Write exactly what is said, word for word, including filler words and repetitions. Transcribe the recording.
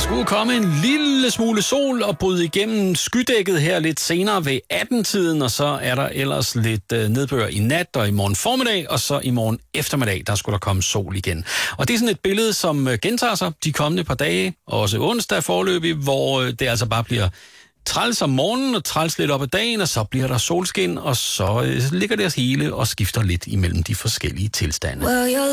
skulle komme en lille smule sol og bryde igennem skydækket her lidt senere ved atten-tiden, og så er der ellers lidt øh, nedbør i nat og i morgen formiddag, og så i morgen eftermiddag, der skulle der komme sol igen. Og det er sådan et billede, som øh, gentager sig de kommende par dage, også onsdag forløbig, hvor øh, det altså bare bliver træls om morgenen og træls lidt op ad dagen, og så bliver der solskin, og så øh, ligger det hele og skifter lidt imellem de forskellige tilstande.